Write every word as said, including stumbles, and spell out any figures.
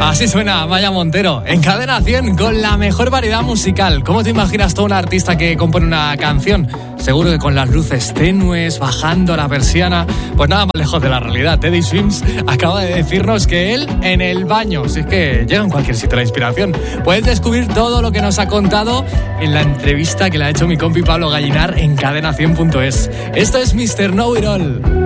Así suena Maya Montero en Cadena cien con la mejor variedad musical. ¿Cómo te imaginas tú un artista que compone una canción? Seguro que con las luces tenues, bajando la persiana. Pues nada más lejos de la realidad. Teddy Swims acaba de decirnos que él en el baño. Si es que llega en cualquier sitio la inspiración. Puedes descubrir todo lo que nos ha contado en la entrevista que le ha hecho mi compi Pablo Gallinar en cadena cien punto es. Esto es mister Know It All.